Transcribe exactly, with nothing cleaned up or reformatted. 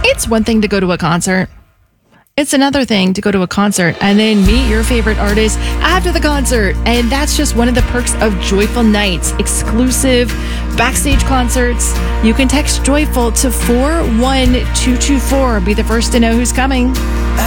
It's one thing to go to a concert. It's another thing to go to a concert and then meet your favorite artist after the concert. And that's just one of the perks of Joyful Nights, exclusive backstage concerts. You can text Joyful to four one two two four. Be the first to know who's coming.